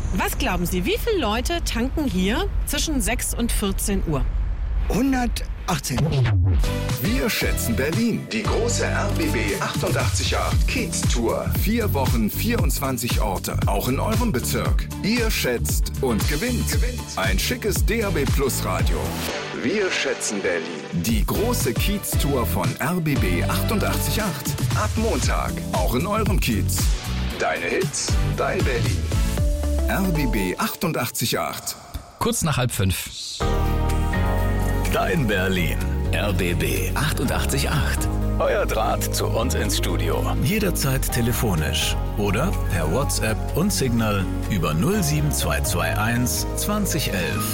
Was glauben Sie, wie viele Leute tanken hier zwischen 6 und 14 Uhr? 118. Wir schätzen Berlin. Die große RBB 888 Kiez Tour. 4 Wochen, 24 Orte. Auch in eurem Bezirk. Ihr schätzt und gewinnt. Ein schickes DAB Plus Radio. Wir schätzen Berlin. Die große Kiez Tour von RBB 888. Ab Montag. Auch in eurem Kiez. Deine Hits, dein Berlin. RBB 888. Kurz nach 4:30. Dein Berlin. RBB 888. Euer Draht zu uns ins Studio. Jederzeit telefonisch oder per WhatsApp und Signal über 07221 2011.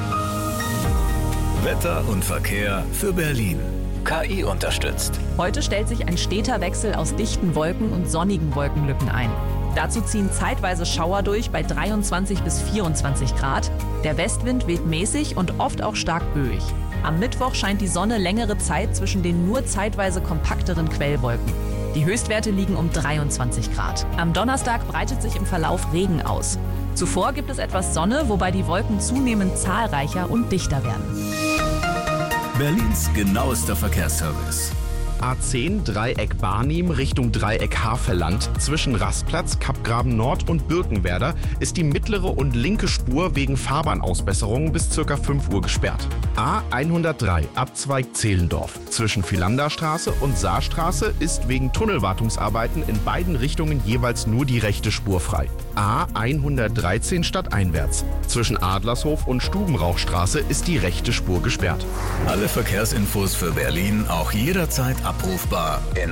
Wetter und Verkehr für Berlin. KI unterstützt. Heute stellt sich ein steter Wechsel aus dichten Wolken und sonnigen Wolkenlücken ein. Dazu ziehen zeitweise Schauer durch bei 23 bis 24 Grad. Der Westwind weht mäßig und oft auch stark böig. Am Mittwoch scheint die Sonne längere Zeit zwischen den nur zeitweise kompakteren Quellwolken. Die Höchstwerte liegen um 23 Grad. Am Donnerstag breitet sich im Verlauf Regen aus. Zuvor gibt es etwas Sonne, wobei die Wolken zunehmend zahlreicher und dichter werden. Berlins genauester Verkehrsservice. A10 Dreieck Barnim Richtung Dreieck Havelland. Zwischen Rastplatz, Kappgraben Nord und Birkenwerder ist die mittlere und linke Spur wegen Fahrbahnausbesserungen bis ca. 5 Uhr gesperrt. A103 Abzweig Zehlendorf. Zwischen Philanderstraße und Saarstraße ist wegen Tunnelwartungsarbeiten in beiden Richtungen jeweils nur die rechte Spur frei. A113 stadteinwärts. Zwischen Adlershof und Stubenrauchstraße ist die rechte Spur gesperrt. Alle Verkehrsinfos für Berlin auch jederzeit abrufbar in